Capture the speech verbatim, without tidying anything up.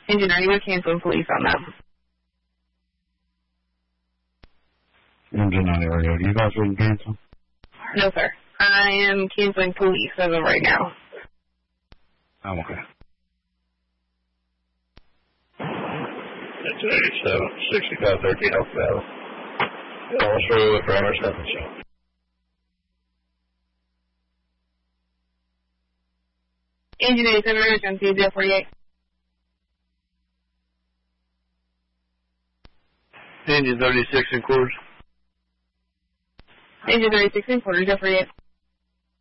Engine, are you with canceling police on that? Engine on the radio. Do you guys want to cancel? No, sir. I am canceling police as of right now. Oh, okay. That's eighty-seven, sixty-five thirteen Oak Valley. Also with Rammer Stephenson. Engine eighty-seven, American, C zero forty-eight. Engine thirty-six and quarters. Engine thirty-six and quarters, zero forty-eight.